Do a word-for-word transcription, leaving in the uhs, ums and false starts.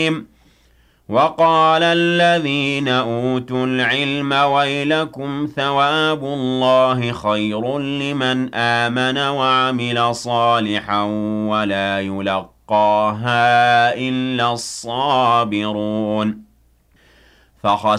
وقال الذين أوتوا العلم ويلكم ثواب الله خير لمن آمن وعمل صالحا ولا يلقاها إلا الصابرون فخسر